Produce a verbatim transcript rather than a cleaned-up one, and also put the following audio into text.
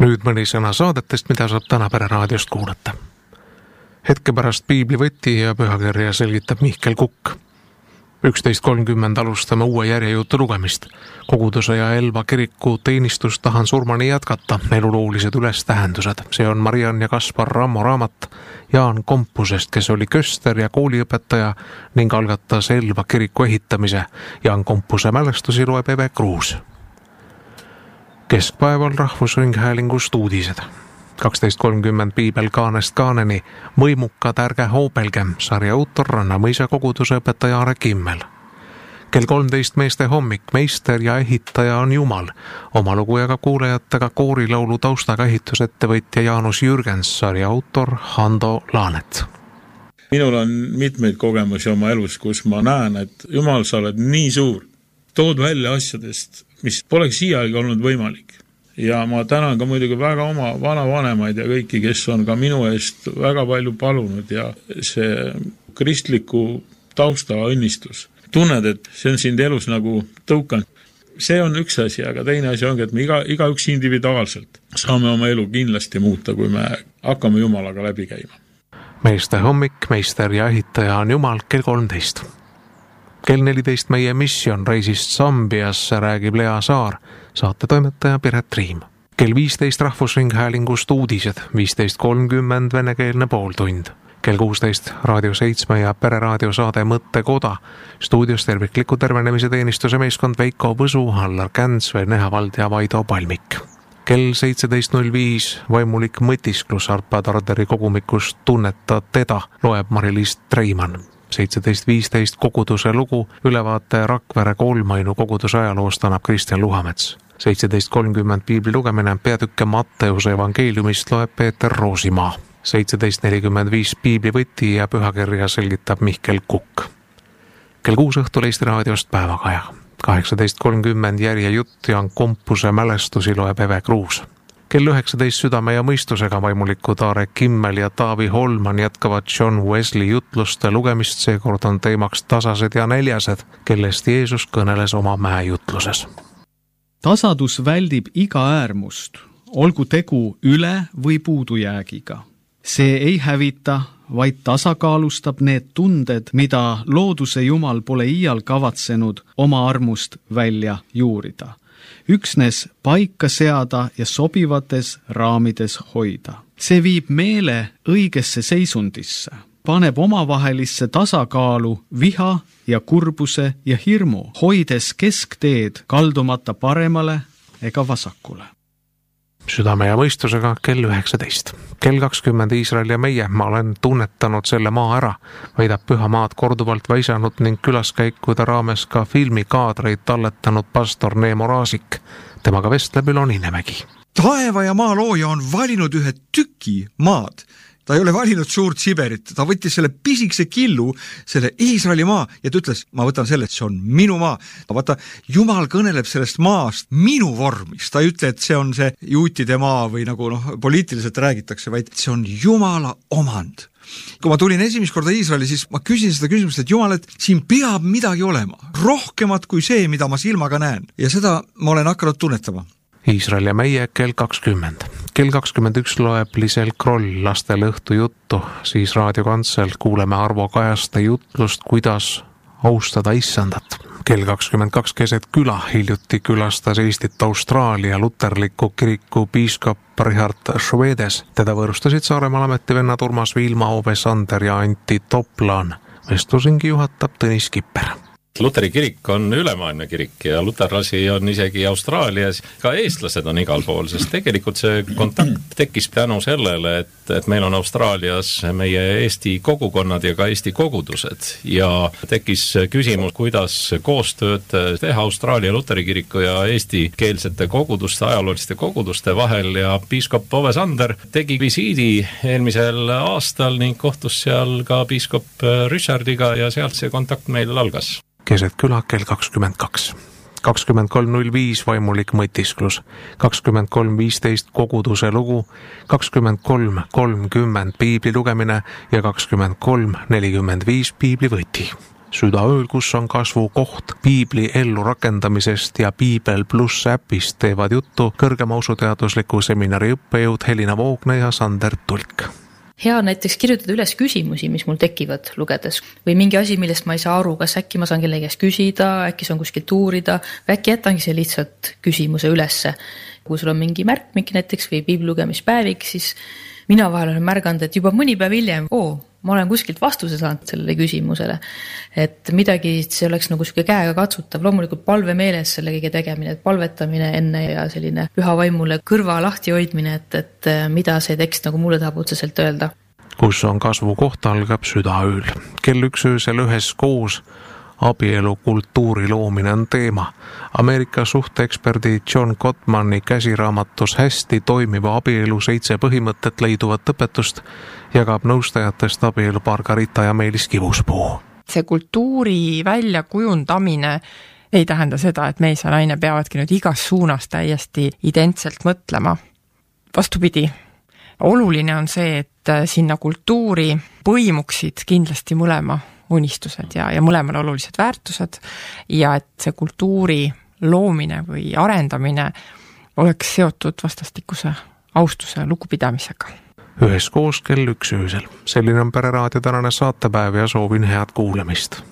Nüüd mõni sõna saadetest, mida saab täna Pere raadiost kuulata. Hetke pärast piibli võti ja pühakirja selgitab Mihkel Kukk. üksteist kolmkümmend alustame uue järjejutu lugemist. Koguduse ja Elva kiriku teenistust tahan surmani jätkata, eluloolised ülestähendused. See on Mariann ja Kaspar Rammo raamat Jaan Kompusest, kes oli köster ja kooliõpetaja ning algatas Elva kiriku ehitamise. Jaan Kompuse mälestusi loeb Eve Kruus. Keskpäeval Rahvusringhäälingust uudised. kaksteist kolmkümmend piibel kaanest kaaneni, mõimukad ärge hoopelgem, sarja autor Rannamõisa koguduse õpetaja Are Kimmel. Kell kolmteist meeste hommik, meister ja ehitaja on Jumal. Oma lugu jagab kuulajatega koorilaulu taustaga ehitusettevõtja Jaanus Jürgens, sarja autor Hando Laanet. Minul on mitmeid kogemusi oma elus, kus ma näen, et Jumal, sa oled nii suur. Tood välja asjadest, mis poleks siiagi olnud võimalik. Ja ma tänan ka muidugi väga oma vanavanemaid ja kõiki, kes on ka minu eest väga palju palunud ja see kristliku tausta õnnistus. Tunned, et see on sind elus nagu tõukan. See on üks asi, aga teine asi ongi, et me iga, iga üks individuaalselt saame oma elu kindlasti muuta, kui me hakkame Jumalaga läbi käima. Meeste hommik, meister ja ehitaja on Jumal kell kolmteist. Kell neliteist meie missioon reisist Sambiasse räägib Lea Saar, saate toimetaja Piret Riim. Kell viisteist Rahvusringhäälingust uudised, viisteist kolmkümmend venekeelne pooltund. Kell kuusteist Raadio seitse ja Pere raadio saade Mõttekoda. Stuudios tervikliku tervenemise teenistuse meeskond Veiko Võsu, Allar Känds, Vene Vald ja Vaido Palmik. Kell seitseteist null viis vaimulik mõtisklus Arpa Tarderi kogumikust Tunneta teda loeb Mari-Liis Treimann. seitseteist viisteist koguduse lugu, ülevaate Rakvere Koolmainu koguduse ajaloost annab Kristjan Luhamets. seitseteist kolmkümmend piibli lugemine peatükke Matteuse evangeeliumist loeb Peeter Roosimaa. seitseteist nelikümmend viis piibli võti ja pühakirja selgitab Mihkel Kukk. Kell kuus õhtul Eesti raadiost päevakaja. kaheksateist kolmkümmend järjejutt Jaan Kompuse mälestusi loeb Eve Kruus. Kell üheksateist südame ja mõistusega vaimulikud Are Kimmel ja Taavi Holman jätkavad John Wesley jutluste lugemist, seekord on teemaks tasased ja neljased, kellest Jeesus kõneles oma mäejutluses. Tasadus väldib iga äärmust, olgu tegu üle või puudujäägiga. See ei hävita, vaid tasakaalustab need tunded, mida looduse Jumal pole iial kavatsenud oma armust välja juurida. Üksnes paika seada ja sobivates raamides hoida. See viib meele õigesse seisundisse, paneb omavahelisse tasakaalu viha ja kurbuse ja hirmu, hoides keskteed kaldumata paremale ega vasakule. Südame ja mõistusega kell üheksateist. Kell kakskümmend Iisrael ja meie, ma olen tunnetanud selle maa ära, väidab Püha maad korduvalt väisanud ning külaskäikude raames ka filmikaadreid talletanud pastor Neemo Raasik. Temaga vestleb Ülo Ninemägi. Taeva ja maa looja on valinud ühe tüki maad. Ta ei ole valinud suurt Siberit, ta võttis selle pisikese killu, selle Iisraeli maa ja ta ütles, ma võtan selle, et see on minu maa. Vaata, Jumal kõneleb sellest maast minu vormis, ta ei ütle, et see on see juutide maa või nagu noh, poliitiliselt räägitakse, vaid see on Jumala omand. Kui ma tulin esimest korda Iisraeli, siis ma küsin seda küsimust, et Jumal, et siin peab midagi olema, rohkemat kui see, mida ma silmaga näen. Ja seda ma olen hakanud tunnetama. Iisrael ja meie kell kakskümmend. Kell kakskümmend üks loeb Lisel Kroll lastele õhtu juttu, siis raadiokantsel kuuleme Arvo Kajaste jutlust, kuidas austada issandat. Kell kakskümmend kaks keset küla hiljuti külastas Eestit Austraalia luterliku kiriku piiskop Richard Švedes. Teda võõrustasid Saaremaal ametivennad Urmas Viilma, Ove Sander ja Antti Toplaan. Vestlusingi juhatab Tõnis Kipper. Luteri kirik on ülemaailmne kirik ja luterlasi on isegi Austraalias, ka eestlased on igal pool, sest tegelikult see kontakt tekkis tänu sellele, et, et meil on Austraalias meie Eesti kogukonnad ja ka Eesti kogudused ja tekkis küsimus, kuidas koostööd teha Austraalia Luteri kiriku ja eesti keelsete koguduste, ajalooliste koguduste vahel ja piiskop Ove Sander tegi visiidi eelmisel aastal ning kohtus seal ka piiskop Richardiga ja sealt see kontakt meil algas. Keset küla kell kakskümmend kaks. kakskümmend kolm null viis vaimulik mõtisklus, kakskümmend kolm viisteist koguduse lugu, kakskümmend kolm kolmkümmend piibli lugemine ja kakskümmend kolm nelikümmend viis piibli võti. Südaööl, kus on kasvukoht piibli ellu rakendamisest ja Piibel pluss äpist teevad juttu kõrgema usuteadusliku seminari õppejõud Helina Voogne ja Sander Tulk. Hea näiteks kirjutada üles küsimusi, mis mul tekivad lugedes või mingi asi, millest ma ei saa aru, kas äkki ma saan kellegi käest küsida, äkki saan kuskilt uurida või äkki jätangi see lihtsalt küsimuse ülesse. Kui sul on mingi märkmik näiteks või piiblugemispäevik, siis mina vahel olen märganud, et juba mõni päev hiljem, oo, ma olen kuskilt vastuse saanud sellele küsimusele, et midagi see oleks nagu siuke käega katsutav, loomulikult palve meeles selle kõige tegemine, et palvetamine enne ja selline püha vaimule kõrva lahti hoidmine, et, et mida see tekst nagu mulle tahab otseselt öelda. Kus on kasvukoht, algab südaööl. Kell üks öösel ühes koos abielu kultuuri loomine on teema. Ameerika suhteeksperdi John Gottmani käsiraamatus Hästi toimiva abielu seitse põhimõtet leiduvat õpetust jagab nõustajatest abielu Margarita ja Meelis Kivuspuu. See kultuuri väljakujundamine ei tähenda seda, et mees ja naine peavadki nüüd igas suunas täiesti identselt mõtlema. Vastupidi, oluline on see, et sinna kultuuri põimuksid kindlasti mõlema unistused ja, ja mõlemal olulised väärtused ja et see kultuuri loomine või arendamine oleks seotud vastastikuse austuse lugupidamisega. Ühes koos kell üks öösel. Selline on Pereraadio tänane saatepäev ja soovin head kuulamist.